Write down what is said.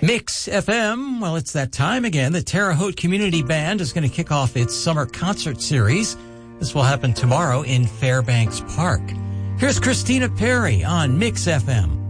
Mix FM, well, it's that time again. The Terre Haute Community Band is going to kick off its summer concert series. This will happen tomorrow in Fairbanks Park. Here's Christina Perri on Mix FM.